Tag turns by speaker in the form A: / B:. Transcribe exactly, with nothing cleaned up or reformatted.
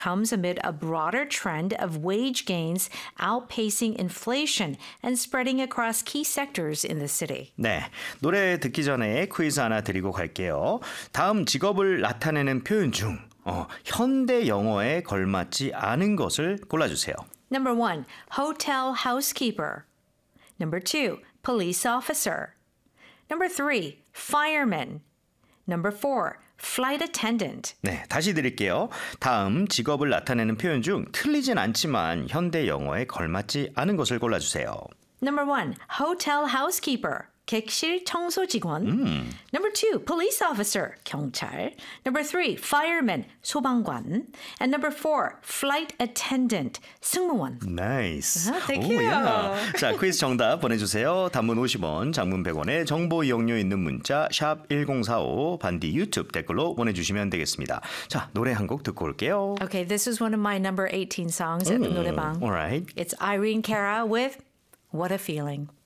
A: comes amid a broader trend of wage gains outpacing inflation and spreading across key sectors in the city.
B: 네, 노래 듣기 전에 퀴즈 하나 드리고 갈게요. 다음 직업을 나타내는 표현 중 어, 현대 영어에 걸맞지 않은 것을 골라주세요.
A: Number one, hotel housekeeper. Number two, police officer. Number three, fireman. Number four, flight attendant.
B: 네, 다시 드릴게요. 다음 직업을 나타내는 표현 중 틀리진 않지만 현대 영어에 걸맞지 않은 것을 골라주세요.
A: Number one, hotel housekeeper. 객실 청소 직원.
B: 음.
A: Number two, police officer. 경찰. Number three, fireman. 소방관. And number four, flight attendant. 승무원.
B: 나이스.
A: 아, thank you.
B: yeah. 자, 퀴즈 정답 보내주세요. 단문 오십 원, 장문 백 원에 정보 이용료 있는 문자 샵 일공사오 반디 유튜브 댓글로 보내주시면 되겠습니다. 자, 노래 한 곡 듣고 올게요.
A: Okay, this is one of my number eighteen songs at the 노래방.
B: All right.
A: It's Irene Cara with What a Feeling.